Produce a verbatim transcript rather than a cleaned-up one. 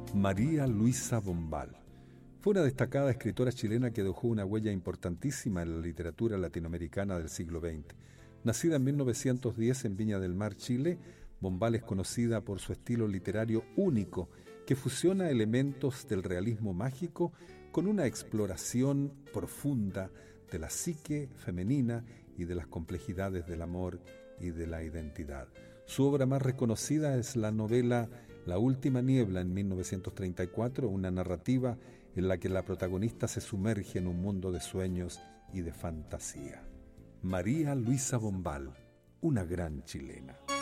María Luisa Bombal. Fue una destacada escritora chilena que dejó una huella importantísima en la literatura latinoamericana del siglo veinte. Nacida en mil novecientos diez en Viña del Mar, Chile, Bombal es conocida por su estilo literario único, que fusiona elementos del realismo mágico con una exploración profunda de la psique femenina y de las complejidades del amor y de la identidad. Su obra más reconocida es la novela La última niebla en mil novecientos treinta y cuatro, una narrativa en la que la protagonista se sumerge en un mundo de sueños y de fantasía. María Luisa Bombal, una gran chilena.